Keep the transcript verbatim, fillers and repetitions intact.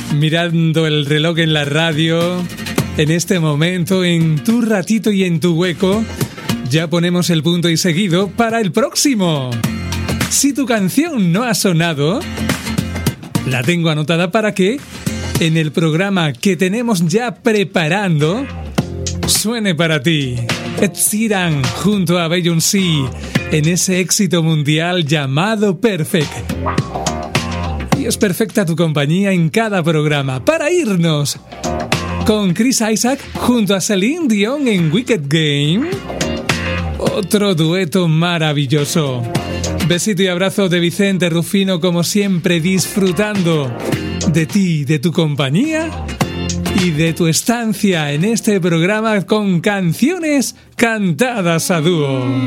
mirando el reloj en la radio, en este momento, en tu ratito y en tu hueco, ya ponemos el punto y seguido para el próximo. Si tu canción no ha sonado, la tengo anotada para que en el programa que tenemos ya preparando suene para ti. Ed Sheeran junto a Beyoncé en ese éxito mundial llamado Perfect. Y es perfecta tu compañía en cada programa. Para irnos con Chris Isaak junto a Celine Dion en Wicked Game. Otro dueto maravilloso. Besito y abrazo de Vicente Rufino, como siempre, disfrutando de ti, de tu compañía y de tu estancia en este programa con canciones cantadas a dúo.